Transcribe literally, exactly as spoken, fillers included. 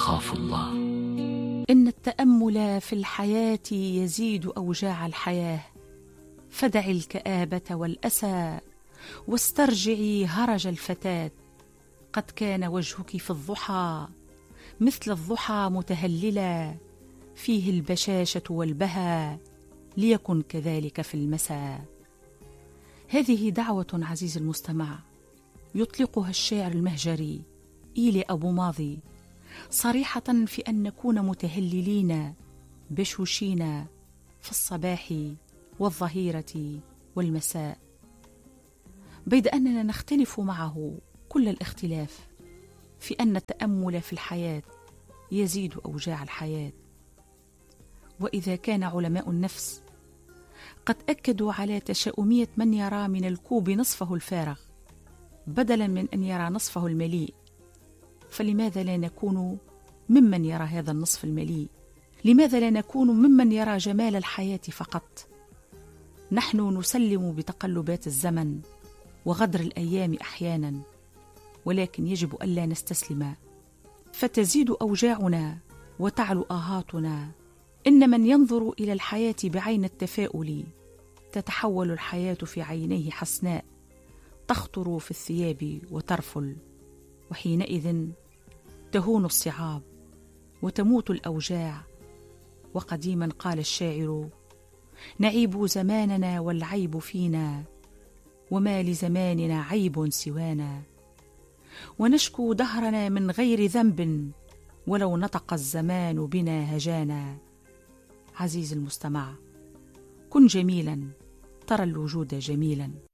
أخاف الله. إن التأمل في الحياة يزيد أوجاع الحياة، فدع الكآبة والأسى واسترجعي هرج الفتاة. قد كان وجهك في الضحى مثل الضحى متهللا، فيه البشاشة والبهى، ليكن كذلك في المساء. هذه دعوة عزيز المستمع يطلقها الشاعر المهجري إيلي أبو ماضي، صريحة في أن نكون متهللين بشوشين في الصباح والظهيرة والمساء، بيد أننا نختلف معه كل الاختلاف في أن التأمل في الحياة يزيد أوجاع الحياة. وإذا كان علماء النفس قد أكدوا على تشاؤمية من يرى من الكوب نصفه الفارغ بدلا من أن يرى نصفه المليء، فلماذا لا نكون ممن يرى هذا النصف المليء؟ لماذا لا نكون ممن يرى جمال الحياة فقط؟ نحن نسلم بتقلبات الزمن وغدر الأيام أحيانا، ولكن يجب ألا نستسلم، فتزيد أوجاعنا وتعلو آهاتنا. إن من ينظر إلى الحياة بعين التفاؤل تتحول الحياة في عينيه حسناء، تخطر في الثياب وترفل، وحينئذ تهون الصعاب وتموت الأوجاع. وقديما قال الشاعر: نعيب زماننا والعيب فينا، وما لزماننا عيب سوانا، ونشكو دهرنا من غير ذنب، ولو نطق الزمان بنا هجانا. عزيز المستمع، كن جميلا ترى الوجود جميلا.